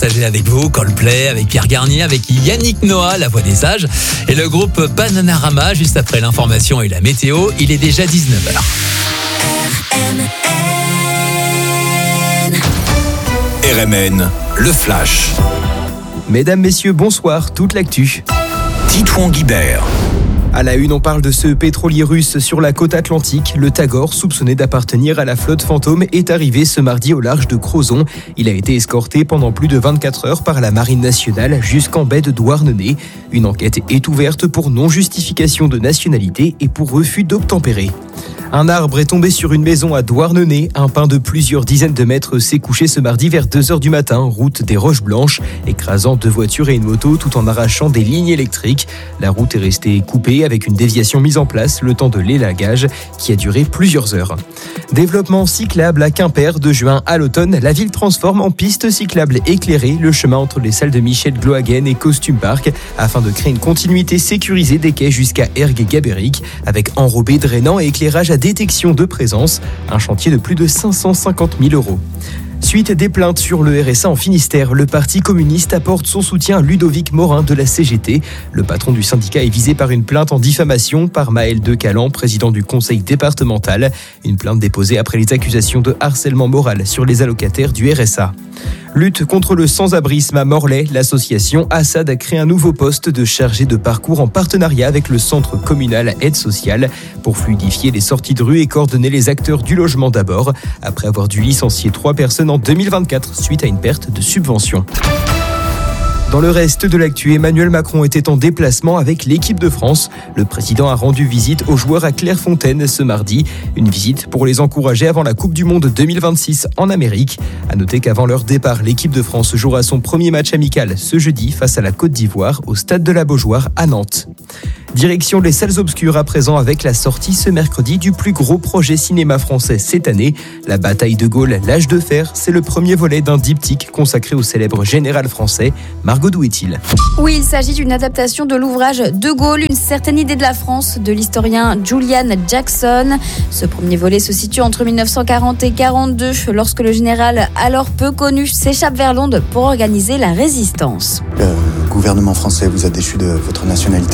partager avec vous Coldplay, avec Pierre Garnier, avec Yannick Noah, la voix des sages, et le groupe Bananarama juste après l'information et la météo. Il est déjà 19h. RMN, le flash. Mesdames, messieurs, bonsoir, toute l'actu. Titouan Guibert. À la une, on parle de ce pétrolier russe sur la côte atlantique. Le Tagor, soupçonné d'appartenir à la flotte fantôme, est arrivé ce mardi au large de Crozon. Il a été escorté pendant plus de 24 heures par la Marine nationale jusqu'en baie de Douarnenez. Une enquête est ouverte pour non-justification de nationalité et pour refus d'obtempérer. Un arbre est tombé sur une maison à Douarnenez. Un pin de plusieurs dizaines de mètres s'est couché ce mardi vers 2h du matin, route des Roches Blanches, écrasant 2 voitures et une moto tout en arrachant des lignes électriques. La route est restée coupée avec une déviation mise en place le temps de l'élagage qui a duré plusieurs heures. Développement cyclable à Quimper de juin à l'automne. La ville transforme en piste cyclable éclairée le chemin entre les salles de Michel Glohagen et Costume Park afin de créer une continuité sécurisée des quais jusqu'à Ergue-Gabéric avec enrobé drainant et éclairage à détection de présence, un chantier de plus de 550 000 €. Suite des plaintes sur le RSA en Finistère, le Parti communiste apporte son soutien à Ludovic Morin de la CGT. Le patron du syndicat est visé par une plainte en diffamation par Maël Decalan, président du conseil départemental. Une plainte déposée après les accusations de harcèlement moral sur les allocataires du RSA. Lutte contre le sans-abrisme à Morlaix, l'association Assad a créé un nouveau poste de chargé de parcours en partenariat avec le centre communal aide sociale pour fluidifier les sorties de rue et coordonner les acteurs du logement d'abord, après avoir dû licencier 3 personnes en 2024 suite à une perte de subvention. Dans le reste de l'actu, Emmanuel Macron était en déplacement avec l'équipe de France. Le président a rendu visite aux joueurs à Clairefontaine ce mardi. Une visite pour les encourager avant la Coupe du Monde 2026 en Amérique. À noter qu'avant leur départ, l'équipe de France jouera son premier match amical ce jeudi face à la Côte d'Ivoire au stade de la Beaujoire à Nantes. Direction les salles obscures à présent avec la sortie ce mercredi du plus gros projet cinéma français cette année. La bataille de Gaulle, l'âge de fer, c'est le premier volet d'un diptyque consacré au célèbre général français. Margot, d'où est-il ? Oui, il s'agit d'une adaptation de l'ouvrage De Gaulle, une certaine idée de la France de l'historien Julian Jackson. Ce premier volet se situe entre 1940 et 1942 lorsque le général, alors peu connu, s'échappe vers Londres pour organiser la résistance. Le gouvernement français vous a déchu de votre nationalité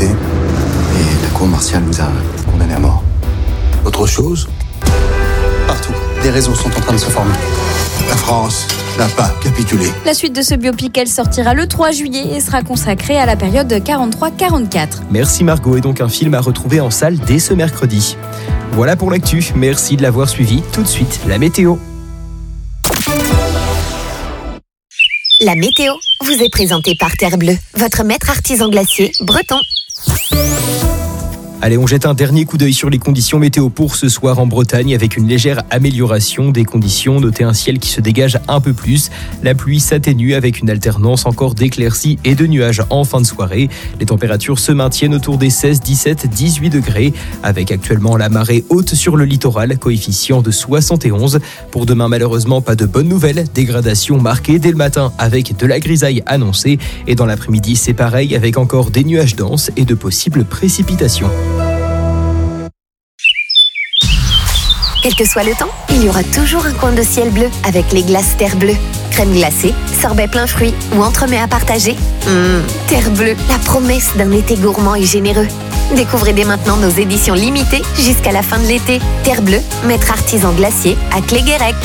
et la cour martiale vous a condamné à mort. Autre chose ? Partout, des réseaux sont en train de se former. La France n'a pas capitulé. La suite de ce biopic, elle sortira le 3 juillet et sera consacrée à la période 43-44. Merci Margot, et donc un film à retrouver en salle dès ce mercredi. Voilà pour l'actu, merci de l'avoir suivi. Tout de suite, la météo. La météo vous est présentée par Terre Bleue, votre maître artisan glacier breton. Allez, on jette un dernier coup d'œil sur les conditions météo pour ce soir en Bretagne avec une légère amélioration des conditions. Notez un ciel qui se dégage un peu plus. La pluie s'atténue avec une alternance encore d'éclaircies et de nuages en fin de soirée. Les températures se maintiennent autour des 16, 17, 18 degrés avec actuellement la marée haute sur le littoral, coefficient de 71. Pour demain, malheureusement, pas de bonnes nouvelles. Dégradation marquée dès le matin avec de la grisaille annoncée. Et dans l'après-midi, c'est pareil avec encore des nuages denses et de possibles précipitations. Quel que soit le temps, il y aura toujours un coin de ciel bleu avec les glaces Terre Bleue. Crème glacée, sorbet plein fruits ou entremets à partager. Terre Bleue, la promesse d'un été gourmand et généreux. Découvrez dès maintenant nos éditions limitées jusqu'à la fin de l'été. Terre Bleue, maître artisan glacier à Cléguérec.